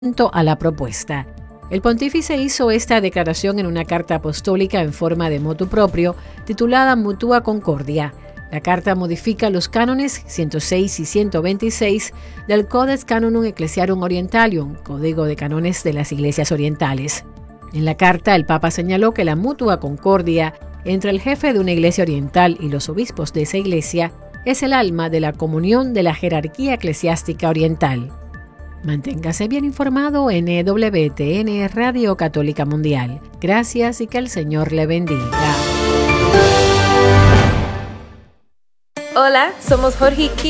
a la propuesta. El pontífice hizo esta declaración en una carta apostólica en forma de motu proprio titulada Mutua Concordia. La carta modifica los cánones 106 y 126 del Codex Canonum Ecclesiarum Orientalium, Código de Cánones de las Iglesias Orientales. En la carta, el Papa señaló que la mutua concordia entre el jefe de una iglesia oriental y los obispos de esa iglesia es el alma de la comunión de la jerarquía eclesiástica oriental. Manténgase bien informado en EWTN Radio Católica Mundial. Gracias y que el Señor le bendiga. Hola, somos Jorge y Kim